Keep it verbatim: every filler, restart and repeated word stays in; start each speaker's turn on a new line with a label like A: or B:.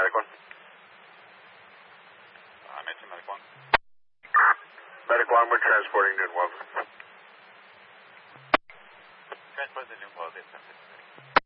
A: Medic one.
B: Uh, mention Medic one.
A: Medic one, we're transporting New Wells.
B: Transport the New Wells, eight seven six.